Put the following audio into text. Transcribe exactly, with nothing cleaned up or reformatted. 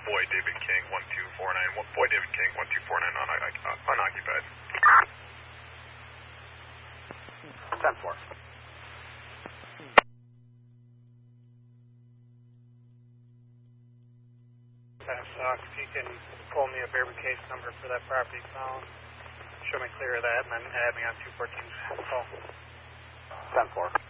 Boy David King one two four nine. Boy David King one two four nine un uh, unoccupied. ten four. Sox, if you can pull me a Bearman case number for that property found, show me clear of that, and then add me on two fourteen call. ten four.